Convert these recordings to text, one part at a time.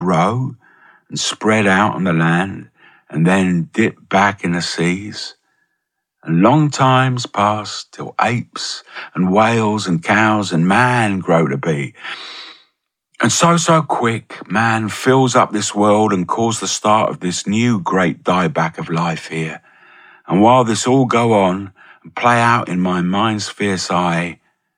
row and spread out on the land and then dip back in the seas. And long times pass till apes and whales and cows and man grow to be. And so quick, man fills up this world and calls the start of this new great dieback of life here. And while this all go on and play out in my mind's fierce eye,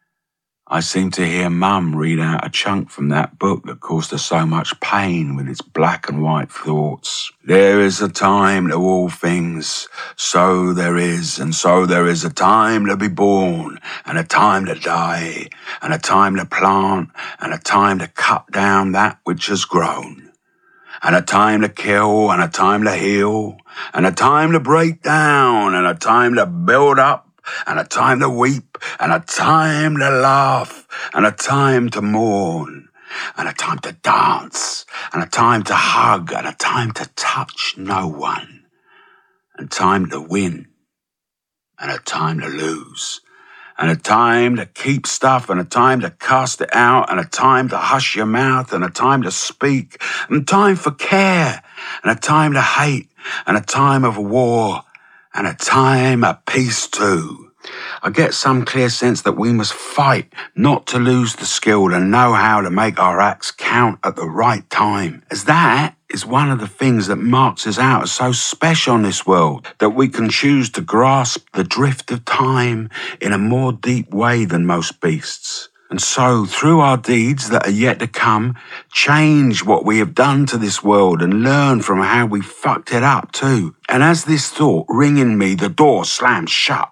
I seem to hear Mum read out a chunk from that book that caused her so much pain with its black and white thoughts. There is a time to all things, so there is, and so there is a time to be born, and a time to die, and a time to plant, and a time to cut down that which has grown, and a time to kill, and a time to heal, and a time to break down, and a time to build up, and a time to weep, and a time to laugh, and a time to mourn, and a time to dance, and a time to hug, and a time to touch no one, and time to win, and a time to lose, and a time to keep stuff, and a time to cast it out, and a time to hush your mouth, and a time to speak, and time for care, and a time to hate, and a time of war, and a time of peace too. I get some clear sense that we must fight not to lose the skill to know how to make our acts count at the right time, as that is one of the things that marks us out as so special in this world, that we can choose to grasp the drift of time in a more deep way than most beasts. And so, through our deeds that are yet to come, change what we have done to this world and learn from how we fucked it up too. And as this thought ring in me, the door slams shut,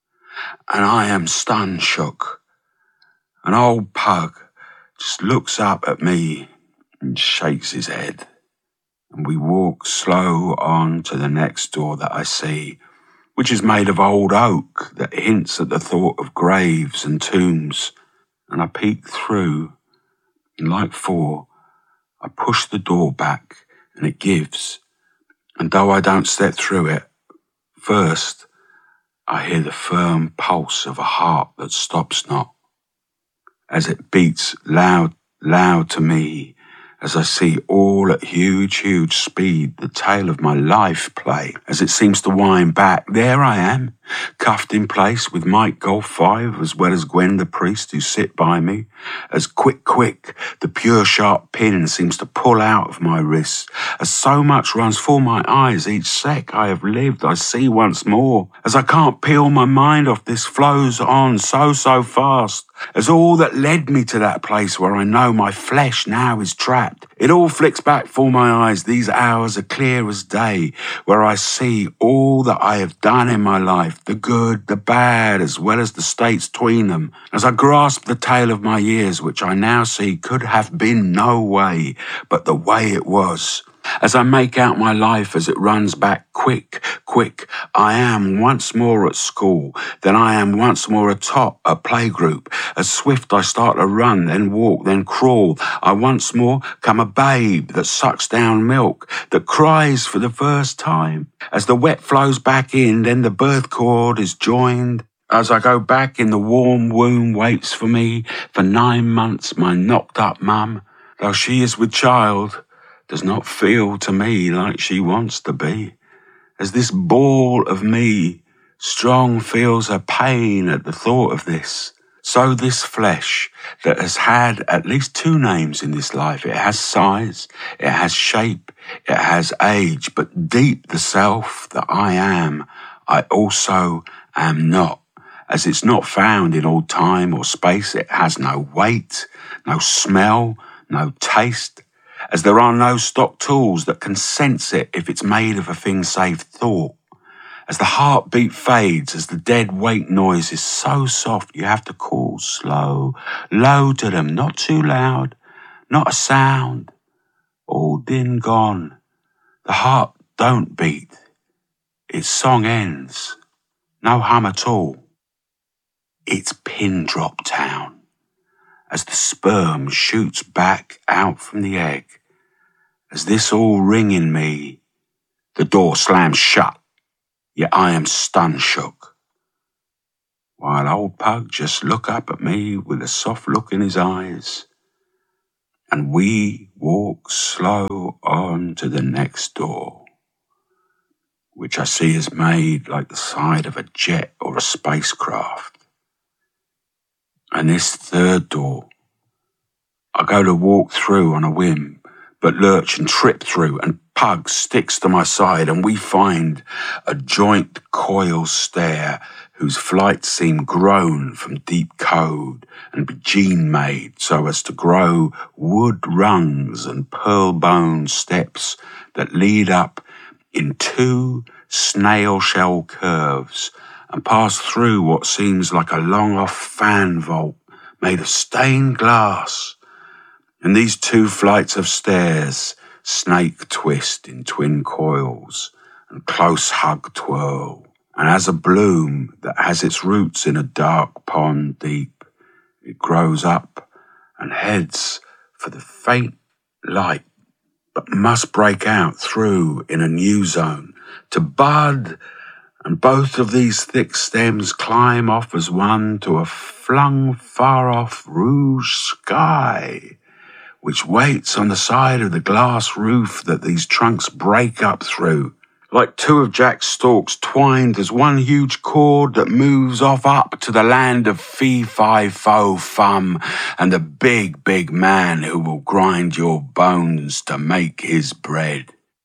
and I am stun shook. An old pug just looks up at me and shakes his head. And we walk slow on to the next door that I see, which is made of old oak that hints at the thought of graves and tombs. And I peek through, and like four, I push the door back, and it gives. And though I don't step through it, first, I hear the firm pulse of a heart that stops not, as it beats loud, loud to me, as I see all at huge speed the tale of my life play. As it seems to wind back, there I am, cuffed in place with Mike Golf 5 as well as Gwen the priest who sit by me. As quick, the pure sharp pin seems to pull out of my wrist. As so much runs for my eyes, each sec I have lived I see once more. As I can't peel my mind off, this flows on so fast. As all that led me to that place where I know my flesh now is trapped, it all flicks back for my eyes. These hours are clear as day, where I see all that I have done in my life, the good, the bad, as well as the states between them. As I grasp the tale of my years, which I now see could have been no way but the way it was. As I make out my life as it runs back quick, I am once more at school, then I am once more atop a playgroup. As swift I start to run, then walk, then crawl, I once more come a babe that sucks down milk, that cries for the first time. As the wet flows back in, then the birth cord is joined. As I go back in, the warm womb waits for me. For 9 months, my knocked up mum, though she is with child, does not feel to me like she wants to be. As this ball of me strong feels her pain at the thought of this, so this flesh that has had at least 2 names in this life, it has size, it has shape, it has age, but deep the self that I am, I also am not. As it's not found in all time or space, it has no weight, no smell, no taste. As there are no stock tools that can sense it if it's made of a thing save thought. As the heartbeat fades, as the dead weight noise is so soft, you have to call slow, low to them, not too loud, not a sound. All din gone. The heart don't beat. Its song ends. No hum at all. It's pin drop town. As the sperm shoots back out from the egg, as this all ring in me, the door slams shut, yet I am stun shook. While old Pug just look up at me with a soft look in his eyes, and we walk slow on to the next door, which I see is made like the side of a jet or a spacecraft. And this third door, I go to walk through on a whim, but lurch and trip through, and Pug sticks to my side, and we find a joint coil stair whose flights seem grown from deep code and be gene-made so as to grow wood rungs and pearl-bone steps that lead up in two snail-shell curves and pass through what seems like a long-off fan vault made of stained glass. And these two flights of stairs snake twist in twin coils and close hug twirl. And as a bloom that has its roots in a dark pond deep, it grows up and heads for the faint light, but must break out through in a new zone to bud. And both of these thick stems climb off as one to a flung far-off rouge sky, which waits on the side of the glass roof that these trunks break up through, like two of Jack's stalks twined as one huge cord that moves off up to the land of fee-fi-fo-fum and the big, big man who will grind your bones to make his bread.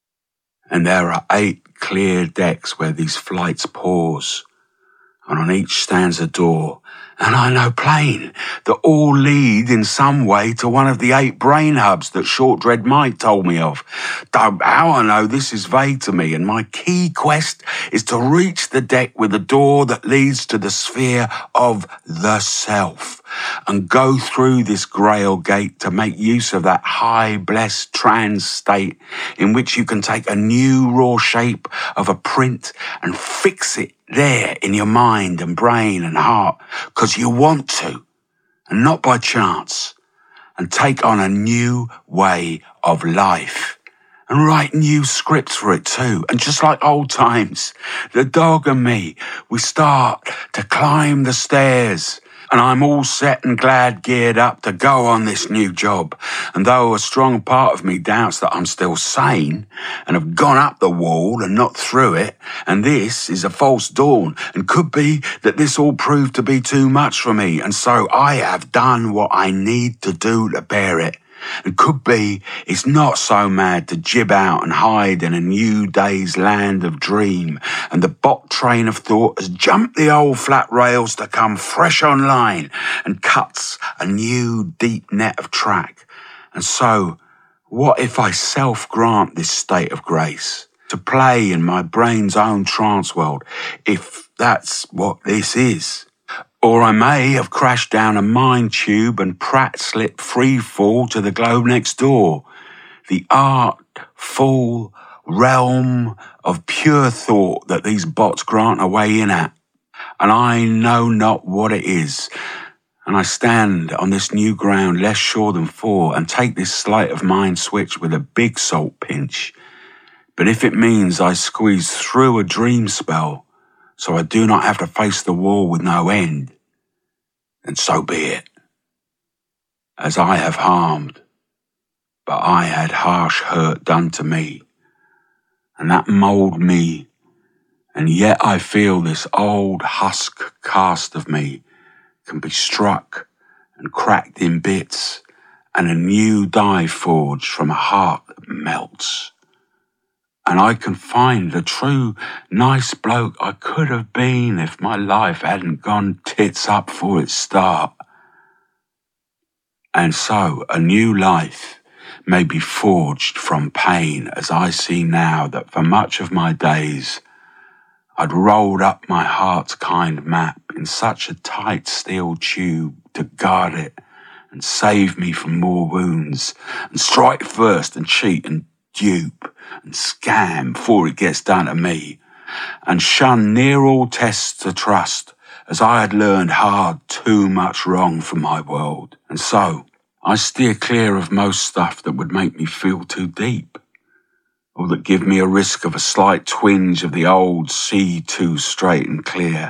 And there are 8 clear decks where these flights pause, and on each stands a door, and I know plain that all lead in some way to one of the 8 brain hubs that Shortdread Mike told me of. Though how I know this is vague to me, and my key quest is to reach the deck with a door that leads to the sphere of the self, and go through this grail gate to make use of that high, blessed trans state in which you can take a new raw shape of a print and fix it there in your mind and brain and heart, because you want to, and not by chance, and take on a new way of life, and write new scripts for it too. And just like old times, the dog and me, we start to climb the stairs, and I'm all set and glad geared up to go on this new job. And though a strong part of me doubts that I'm still sane and have gone up the wall and not through it, and this is a false dawn, and could be that this all proved to be too much for me, and so I have done what I need to do to bear it. And could be it's not so mad to jib out and hide in a new day's land of dream, and the bot train of thought has jumped the old flat rails to come fresh online and cuts a new deep net of track. And so, what if I self-grant this state of grace to play in my brain's own trance world, if that's what this is? Or I may have crashed down a mine tube and Pratt slipped free fall to the globe next door, the artful realm of pure thought that these bots grant a way in at. And I know not what it is. And I stand on this new ground less sure than fore, and take this sleight of mind switch with a big salt pinch. But if it means I squeeze through a dream spell, so I do not have to face the wall with no end, then so be it. As I have harmed, but I had harsh hurt done to me, and that mould me, and yet I feel this old husk cast of me can be struck and cracked in bits, and a new die forged from a heart that melts. And I can find the true nice bloke I could have been if my life hadn't gone tits up for its start. And so a new life may be forged from pain, as I see now that for much of my days I'd rolled up my heart's kind map in such a tight steel tube to guard it and save me from more wounds, and strike first and cheat and dupe and scam before it gets done to me, and shun near all tests to trust, as I had learned hard too much wrong from my world. And so I steer clear of most stuff that would make me feel too deep, or that give me a risk of a slight twinge of the old sea too straight and clear.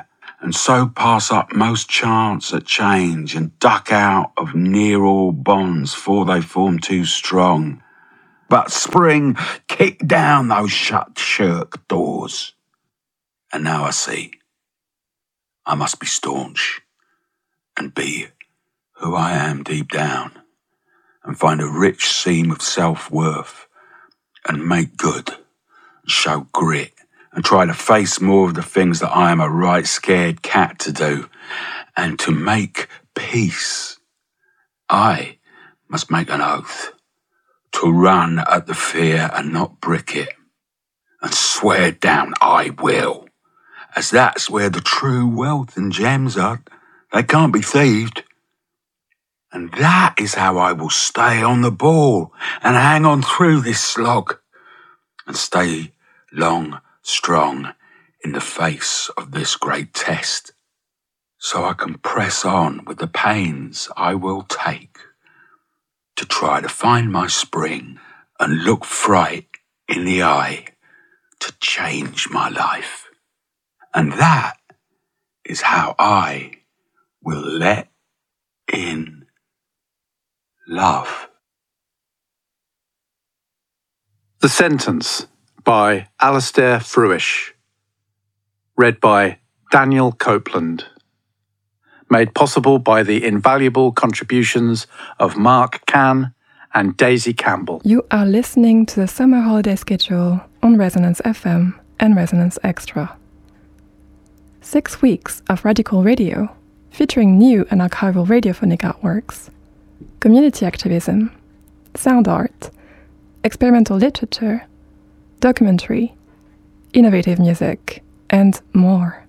and so pass up most chance at change and duck out of near all bonds 'fore they form too strong. But spring kicked down those shut shirk doors, and now I see I must be staunch and be who I am deep down, and find a rich seam of self-worth, and make good, and show grit, and try to face more of the things that I am a right scared cat to do, and to make peace. I must make an oath to run at the fear and not brick it, and swear down I will, as that's where the true wealth and gems are. They can't be thieved. And that is how I will stay on the ball and hang on through this slog and stay long, strong in the face of this great test, so I can press on with the pains I will take to try to find my spring and look fright in the eye to change my life. And that is how I will let in love. The Sentence by Alastair Fruish. Read by Daniel Copeland. Made possible by the invaluable contributions of Mark Cann and Daisy Campbell. You are listening to the summer holiday schedule on Resonance FM and Resonance Extra. 6 weeks of radical radio, featuring new and archival radiophonic artworks, community activism, sound art, experimental literature, documentary, innovative music, and more.